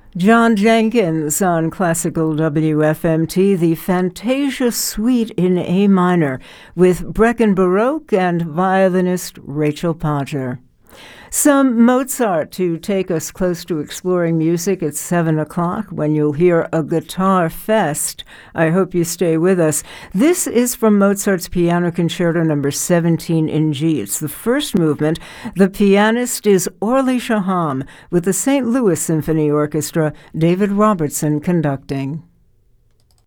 John Jenkins on Classical WFMT, the Fantasia Suite in A minor with Brecken Baroque and violinist Rachel Podger. Some Mozart to take us close to exploring music at 7 o'clock when you'll hear a guitar fest. I hope you stay with us. This is from Mozart's Piano Concerto No. 17 in G. It's the first movement. The pianist is Orly Shaham with the St. Louis Symphony Orchestra, David Robertson conducting.